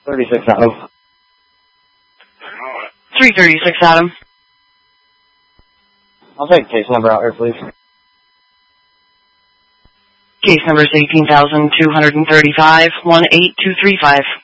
36 Adam. 336 Adam. I'll take case number out here, please. Case number is 18,235, 18235.